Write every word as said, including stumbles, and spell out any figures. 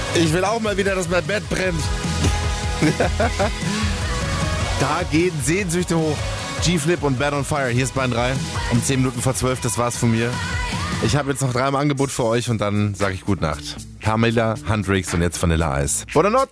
Ich will auch mal wieder, dass mein Bett brennt. Da gehen Sehnsüchte hoch. G-Flip und Bad on Fire. Hier ist Bahn drei. Um zehn Minuten vor zwölf, das war's von mir. Ich habe jetzt noch drei im Angebot für euch und dann sage ich Gute Nacht. Pamela, Hendrix und jetzt Vanilla Ice. Oder not?